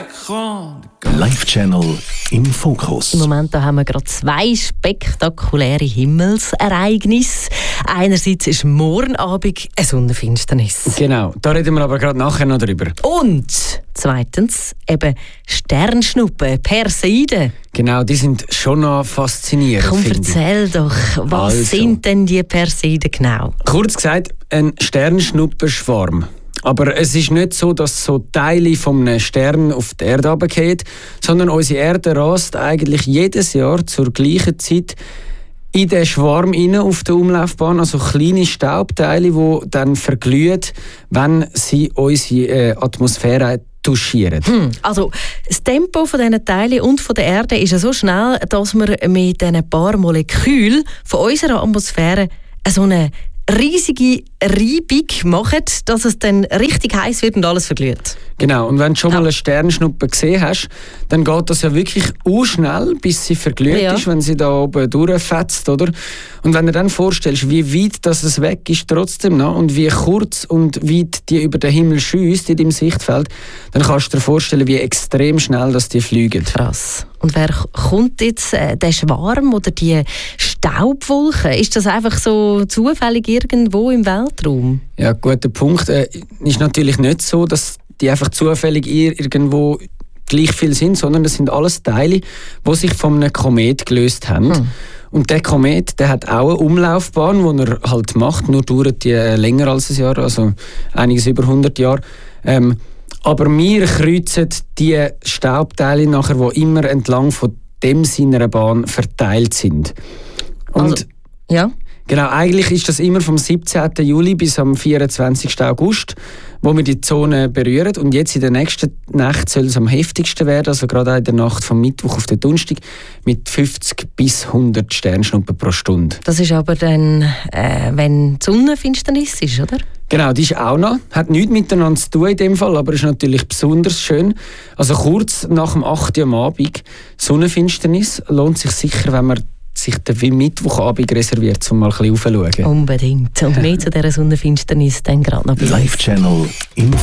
Live-Channel im Fokus. Im Moment haben wir gerade 2 spektakuläre Himmelsereignisse. Einerseits ist morgen Abend eine Sonnenfinsternis. Genau, da reden wir aber gerade nachher noch drüber. Und zweitens eben Sternschnuppen, Perseiden. Genau, die sind schon noch faszinierend. Komm, erzähl doch, was sind denn die Perseiden genau? Kurz gesagt, ein Sternschnuppenschwarm. Aber es ist nicht so, dass so Teile von einem Stern auf die Erde runterfallen, sondern unsere Erde rast eigentlich jedes Jahr zur gleichen Zeit in den Schwarm rein auf der Umlaufbahn, also kleine Staubteile, die dann verglühen, wenn sie unsere Atmosphäre touchieren. Also das Tempo von diesen Teilen und von der Erde ist ja so schnell, dass wir mit diesen paar Molekülen von unserer Atmosphäre so eine riesige Reibung machen, dass es dann richtig heiß wird und alles verglüht. Genau, und wenn du schon mal eine Sternschnuppe gesehen hast, dann geht das ja wirklich schnell, bis sie verglüht ist, wenn sie da oben durchfetzt, oder? Und wenn du dir dann vorstellst, wie weit das weg ist trotzdem noch und wie kurz und weit die über den Himmel schiesst in deinem Sichtfeld, dann kannst du dir vorstellen, wie extrem schnell dass die fliegen. Krass. Und wer kommt jetzt, der Schwarm oder die Staubwolken? Ist das einfach so zufällig irgendwo im Weltraum? Ja, guter Punkt. Ist natürlich nicht so, dass die einfach zufällig irgendwo gleich viel sind, sondern das sind alles Teile, die sich von einem Komet gelöst haben. Und der Komet, der hat auch eine Umlaufbahn, die er halt macht, nur dauert die länger als ein Jahr, also einiges über 100 Jahre. Aber wir kreuzen die Staubteile nachher, die immer entlang von dem seiner Bahn verteilt sind. Und also, ja. Genau, eigentlich ist das immer vom 17. Juli bis am 24. August, wo wir die Zone berühren. Und jetzt in der nächsten Nacht soll es am heftigsten werden, also gerade auch in der Nacht vom Mittwoch auf den Donnerstag, mit 50 bis 100 Sternschnuppen pro Stunde. Das ist aber dann, wenn die Sonnenfinsternis ist, oder? Genau, die ist auch noch. Hat nichts miteinander zu tun in dem Fall, aber ist natürlich besonders schön. Also kurz nach dem 8. Uhr am Abend, Sonnenfinsternis, lohnt sich sicher, wenn man sich den Mittwochabend reserviert, um mal ein bisschen raufzuschauen. Unbedingt. Und mehr zu dieser Sonnenfinsternis dann gerade noch. Live-Channel im